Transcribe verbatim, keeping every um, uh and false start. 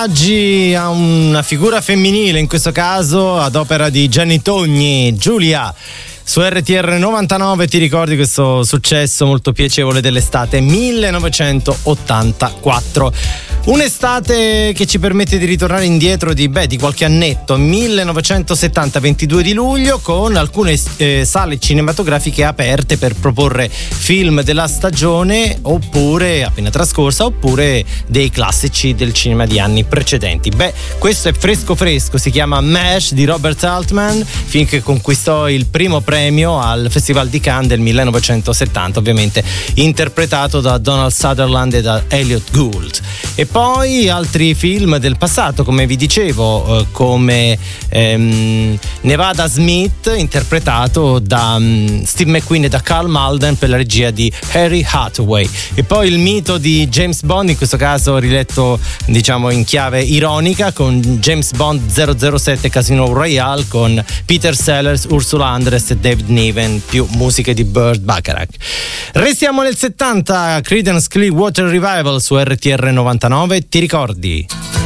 Oggi a una figura femminile, in questo caso ad opera di Gianni Togni, Giulia. Su R T R novantanove ti ricordi questo successo molto piacevole dell'estate millenovecentottantaquattro. Un'estate che ci permette di ritornare indietro di, beh, di qualche annetto, millenovecentosettanta, ventidue di luglio, con alcune eh, sale cinematografiche aperte per proporre film della stagione oppure appena trascorsa, oppure dei classici del cinema di anni precedenti. Beh, questo è fresco fresco, si chiama MASH di Robert Altman, film che conquistò il primo premio al Festival di Cannes del millenovecentosettanta, ovviamente interpretato da Donald Sutherland e da Elliot Gould. E poi altri film del passato, come vi dicevo, eh, come ehm, Nevada Smith, interpretato da um, Steve McQueen e da Karl Malden per la regia di Harry Hathaway. E poi il mito di James Bond, in questo caso riletto diciamo in chiave ironica, con James Bond zero zero sette Casino Royale, con Peter Sellers, Ursula Andress e David Niven, più musiche di Burt Bacharach. Restiamo nel settanta, Creedence Clearwater Revival su R T R novantanove, ti ricordi?